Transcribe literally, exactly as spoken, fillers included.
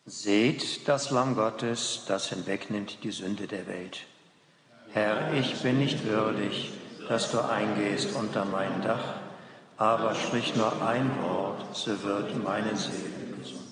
Seht das Lamm Gottes, das hinwegnimmt die Sünde der Welt. Herr, ich bin nicht würdig, dass du eingehst unter mein Dach, aber sprich nur ein Wort, so wird meine Seele gesund.